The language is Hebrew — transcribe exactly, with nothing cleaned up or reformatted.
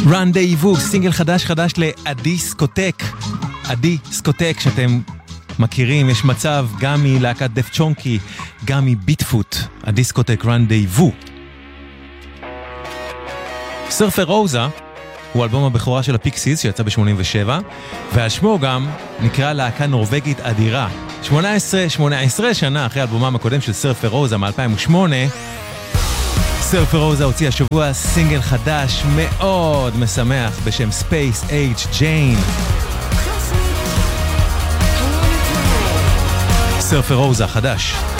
רנדייבו, סינגל חדש חדש לאדיסקוטק. אדיסקוטק שאתם מכירים, יש מצב גם מלהקת דף צ'ונקי, גם מביטפוט. אדיסקוטק רנדייבו. סרפר רוזה הוא אלבום הבכורה של הפיקסיס שיצא ב-שמונים ושבע, ועל שמו גם נקרא להקה נורווגית אדירה. שמונה עשרה, שמונה עשרה שנה אחרי האלבומם הקודם של סרפר רוזה מ-אלפיים ושמונה, סרפר רוזה הוציא השבוע סינגל חדש מאוד משמח בשם Space Age Jane. סרפר רוזה חדש.